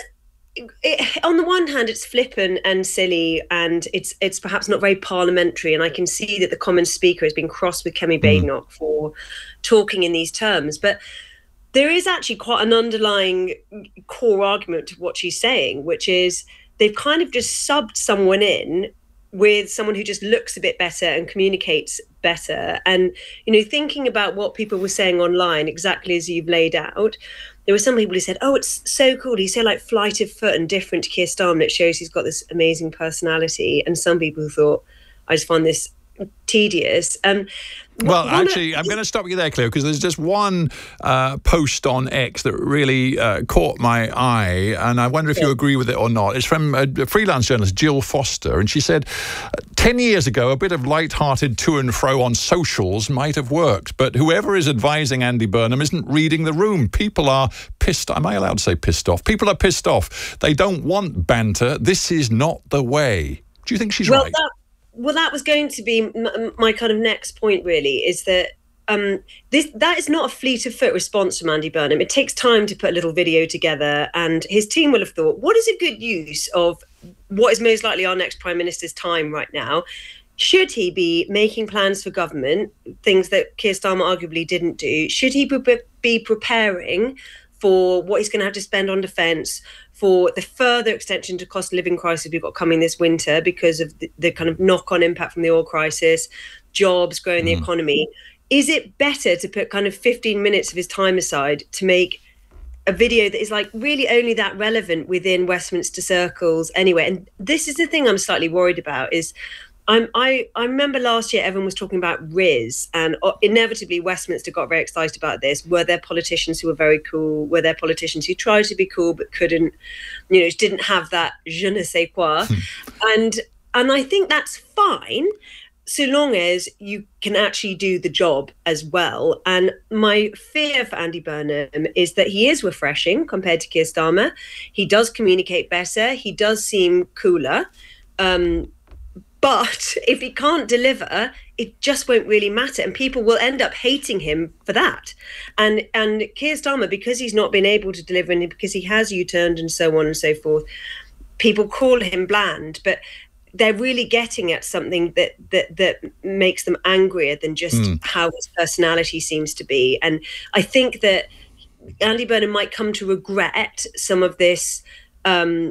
it, on the one hand, it's flippant and silly, and it's it's perhaps not very parliamentary. And I can see that the Commons Speaker has been cross with Kemi Badenoch for talking in these terms. But there is actually quite an underlying core argument to what she's saying, which is they've kind of just subbed someone in with someone who just looks a bit better and communicates better. And, you know, thinking about what people were saying online, exactly as you've laid out, there were some people who said, oh, it's so cool. He's so like flight of foot and different to Keir Starmer. It shows he's got this amazing personality. And some people who thought, I just find this tedious. Um, Well, actually, I'm going to stop you there, Cleo, because there's just one uh, post on X that really uh, caught my eye, and I wonder if you agree with it or not. It's from a freelance journalist, Jill Foster, and she said, ten years ago, a bit of light-hearted to and fro on socials might have worked, but whoever is advising Andy Burnham isn't reading the room. People are pissed. Am I allowed to say pissed off? People are pissed off. They don't want banter. This is not the way. Do you think she's well, right? That- Well, that was going to be m- my kind of next point, really, is that um, this that is not a fleet of foot response from Andy Burnham. It takes time to put a little video together, and his team will have thought, what is a good use of what is most likely our next Prime Minister's time right now? Should he be making plans for government, things that Keir Starmer arguably didn't do? Should he be preparing for what he's going to have to spend on defence, for the further extension to cost of living crisis we've got coming this winter because of the, the kind of knock-on impact from the oil crisis, jobs, growing the Mm. economy? Is it better to put kind of fifteen minutes of his time aside to make a video that is like really only that relevant within Westminster circles anyway? And this is the thing I'm slightly worried about is I'm, I, I remember last year everyone was talking about Riz, and inevitably Westminster got very excited about this. Were there politicians who were very cool? Were there politicians who tried to be cool but couldn't, you know, didn't have that je ne sais quoi? and and I think that's fine, so long as you can actually do the job as well. And my fear for Andy Burnham is that he is refreshing compared to Keir Starmer. He does communicate better. He does seem cooler. Um, But if he can't deliver, it just won't really matter. And people will end up hating him for that. And and Keir Starmer, because he's not been able to deliver and because he has U-turned and so on and so forth, people call him bland. But they're really getting at something that that that makes them angrier than just mm. how his personality seems to be. And I think that Andy Burnham might come to regret some of this um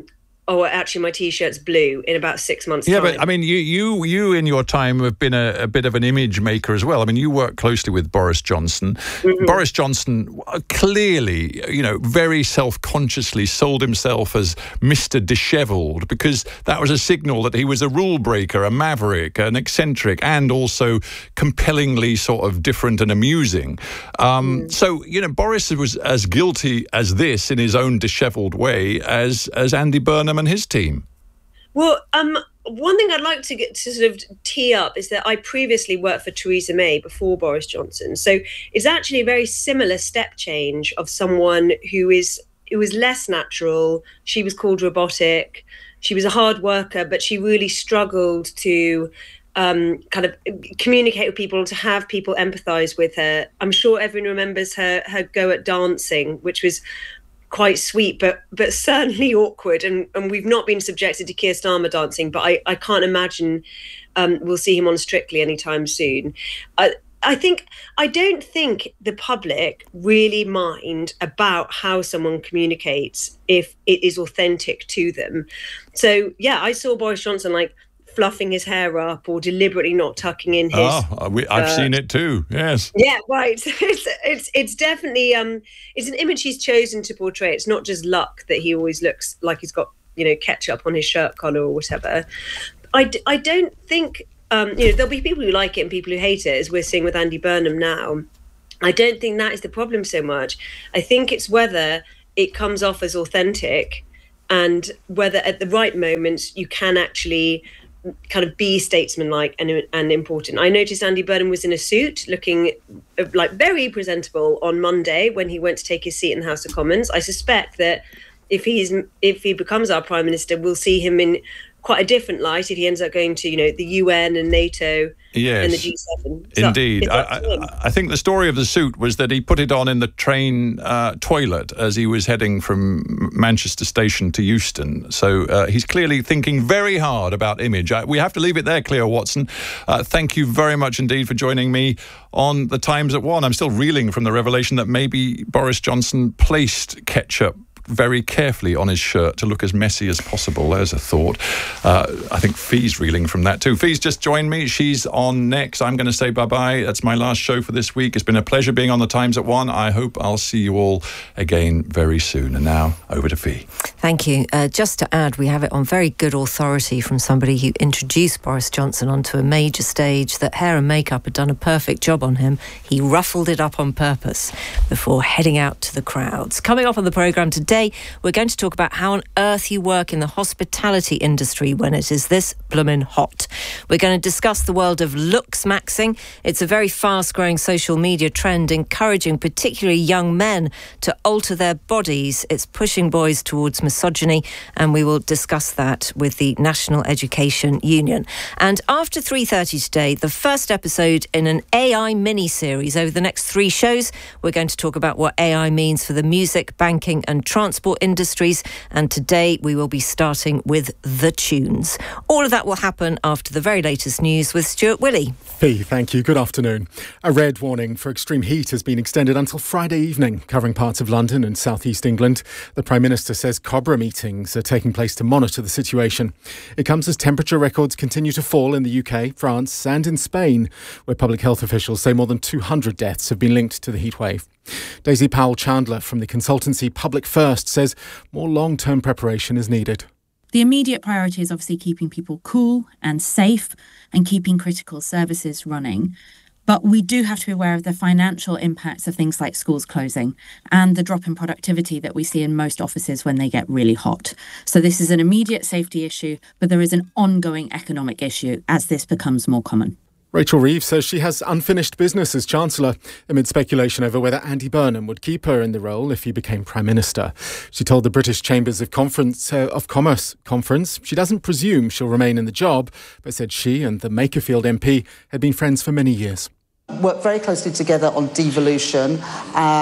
oh, actually, my T-shirt's blue in about six months' yeah, time. Yeah, but I mean, you, you, you in your time have been a, a bit of an image maker as well. I mean, you work closely with Boris Johnson. Mm-hmm. Boris Johnson clearly, you know, very self-consciously sold himself as Mister Dishevelled, because that was a signal that he was a rule breaker, a maverick, an eccentric, and also compellingly sort of different and amusing. Um, mm. So, you know, Boris was as guilty as this in his own dishevelled way as as Andy Burnham and his team. Well, um, one thing I'd like to get to sort of tee up is that I previously worked for Theresa May before Boris Johnson. So it's actually a very similar step change of someone who is who was less natural. She was called robotic. She was a hard worker, but she really struggled to um, kind of communicate with people, to have people empathise with her. I'm sure everyone remembers her her go at dancing, which was quite sweet, but but certainly awkward. And, and we've not been subjected to Keir Starmer dancing, but I, I can't imagine um, we'll see him on Strictly anytime soon. I, I think, I don't think the public really mind about how someone communicates if it is authentic to them. So, yeah, I saw Boris Johnson like fluffing his hair up or deliberately not tucking in his... Oh, we, I've uh, seen it too, yes. Yeah, right. It's, it's it's definitely, um, it's an image he's chosen to portray. It's not just luck that he always looks like he's got, you know, ketchup on his shirt collar or whatever. I, d- I don't think, um, you know, there'll be people who like it and people who hate it, as we're seeing with Andy Burnham now. I don't think that is the problem so much. I think it's whether it comes off as authentic and whether at the right moments you can actually kind of be statesmanlike and and important. I noticed Andy Burnham was in a suit, looking uh, like very presentable on Monday when he went to take his seat in the House of Commons. I suspect that if he's if he becomes our Prime Minister, we'll see him in quite a different light if he ends up going to, you know, the U N and NATO yes, and the G seven. So indeed. I, I, I think the story of the suit was that he put it on in the train uh, toilet as he was heading from Manchester Station to Euston. So uh, he's clearly thinking very hard about image. I, we have to leave it there, Cleo Watson. Uh, thank you very much indeed for joining me on The Times at One. I'm still reeling from the revelation that maybe Boris Johnson placed ketchup very carefully on his shirt to look as messy as possible. There's a thought. Uh, I think Fee's reeling from that too. Fee's just joined me. She's on next. I'm going to say bye-bye. That's my last show for this week. It's been a pleasure being on The Times at One. I hope I'll see you all again very soon. And now, over to Fee. Thank you. Uh, just to add, we have it on very good authority from somebody who introduced Boris Johnson onto a major stage that hair and makeup had done a perfect job on him. He ruffled it up on purpose before heading out to the crowds. Coming up on the programme today, we're going to talk about how on earth you work in the hospitality industry when it is this bloomin' hot. We're going to discuss the world of looks maxing. It's a very fast-growing social media trend encouraging particularly young men to alter their bodies. It's pushing boys towards misogyny, and we will discuss that with the National Education Union. And after three thirty today, the first episode in an A I mini-series. Over the next three shows, we're going to talk about what A I means for the music, banking and transport industries. And today we will be starting with the tunes. All of that will happen after the very latest news with Stuart Willey. Fee, thank you. Good afternoon. A red warning for extreme heat has been extended until Friday evening, covering parts of London and southeast England. The Prime Minister says Cobra meetings are taking place to monitor the situation. It comes as temperature records continue to fall in the U K, France and in Spain, where public health officials say more than two hundred deaths have been linked to the heatwave. Daisy Powell-Chandler from the consultancy Public First says more long-term preparation is needed. The immediate priority is obviously keeping people cool and safe and keeping critical services running. But we do have to be aware of the financial impacts of things like schools closing and the drop in productivity that we see in most offices when they get really hot. So this is an immediate safety issue, but there is an ongoing economic issue as this becomes more common. Rachel Reeves says she has unfinished business as Chancellor amid speculation over whether Andy Burnham would keep her in the role if he became Prime Minister. She told the British Chambers of, Conference, uh, of Commerce conference she doesn't presume she'll remain in the job, but said she and the Makerfield M P had been friends for many years. Worked very closely together on devolution uh,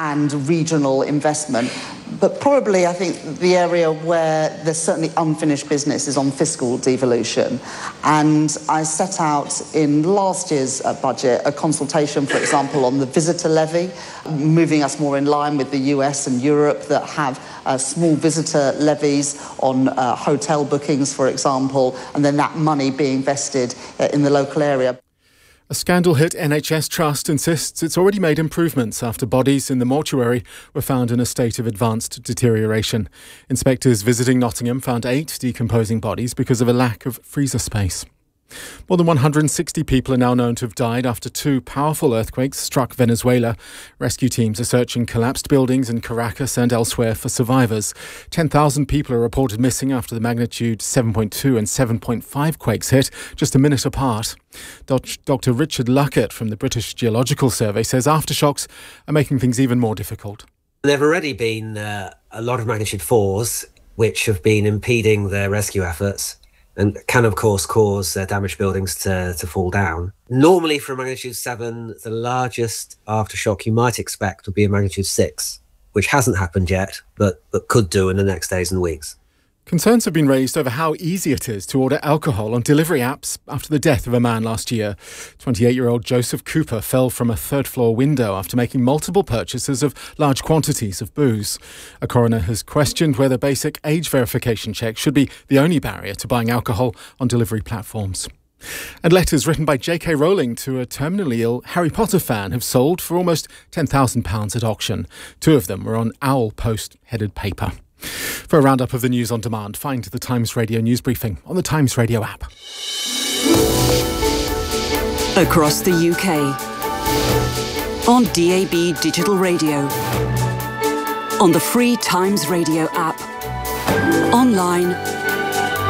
and regional investment. But probably, I think, the area where there's certainly unfinished business is on fiscal devolution. And I set out in last year's uh, budget a consultation, for example, on the visitor levy, moving us more in line with the U S and Europe that have uh, small visitor levies on uh, hotel bookings, for example, and then that money being invested uh, in the local area. A scandal-hit N H S trust insists it's already made improvements after bodies in the mortuary were found in a state of advanced deterioration. Inspectors visiting Nottingham found eight decomposing bodies because of a lack of freezer space. More than one hundred sixty people are now known to have died after two powerful earthquakes struck Venezuela. Rescue teams are searching collapsed buildings in Caracas and elsewhere for survivors. ten thousand people are reported missing after the magnitude seven point two and seven point five quakes hit just a minute apart. Doctor Richard Luckett from the British Geological Survey says aftershocks are making things even more difficult. There have already been uh, a lot of magnitude fours which have been impeding their rescue efforts, and can, of course, cause uh, damaged buildings to, to fall down. Normally, for a magnitude seven, the largest aftershock you might expect would be a magnitude six, which hasn't happened yet, but, but could do in the next days and weeks. Concerns have been raised over how easy it is to order alcohol on delivery apps after the death of a man last year. twenty-eight-year-old Joseph Cooper fell from a third-floor window after making multiple purchases of large quantities of booze. A coroner has questioned whether basic age verification checks should be the only barrier to buying alcohol on delivery platforms. And letters written by J K Rowling to a terminally ill Harry Potter fan have sold for almost ten thousand pounds at auction. Two of them were on Owl Post-headed paper. For a roundup of the news on demand, find the Times Radio news briefing on the Times Radio app. Across the U K, on D A B Digital Radio, on the free Times Radio app, online